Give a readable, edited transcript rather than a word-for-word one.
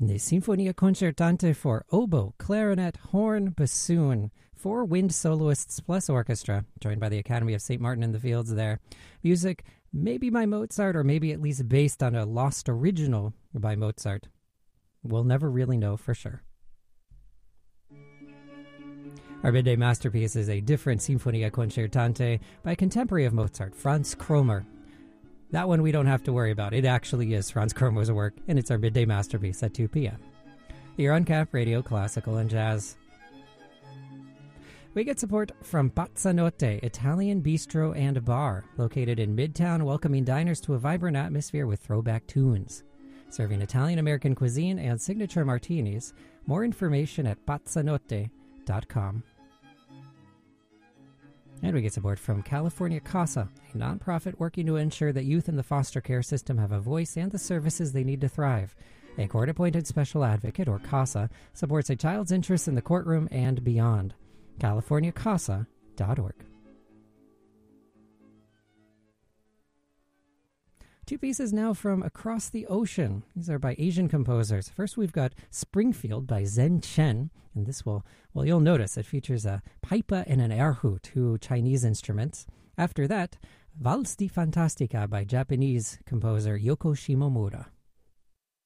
The Sinfonia Concertante for oboe, clarinet, horn, bassoon, 4 wind soloists plus orchestra, joined by the Academy of St. Martin in the Fields there. Music maybe by Mozart, or maybe at least based on a lost original by Mozart. We'll never really know for sure. Our midday masterpiece is a different Sinfonia Concertante by a contemporary of Mozart, Franz Kromer. That one we don't have to worry about. It actually is Franz Kromer's work, and it's our midday masterpiece at 2 p.m. You're on Cap Radio, Classical and Jazz. We get support from Pazzanotte, Italian bistro and bar, located in Midtown, welcoming diners to a vibrant atmosphere with throwback tunes. Serving Italian-American cuisine and signature martinis. More information at pazzanotte.com. And we get support from California CASA, a nonprofit working to ensure that youth in the foster care system have a voice and the services they need to thrive. A court-appointed special advocate, or CASA, supports a child's interests in the courtroom and beyond. CaliforniaCASA.org. 2 pieces now from across the ocean. These are by Asian composers. First, we've got Springfield by Zen Chen. And this you'll notice it features a pipa and an erhu, 2 Chinese instruments. After that, Vals di Fantastica by Japanese composer Yoko Shimomura.